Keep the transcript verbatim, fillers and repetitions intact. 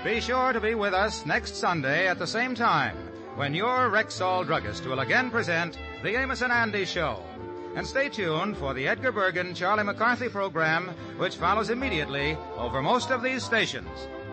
Be sure to be with us next Sunday at the same time when your Rexall druggist will again present the Amos and Andy Show. And stay tuned for the Edgar Bergen, Charlie McCarthy program, which follows immediately over most of these stations.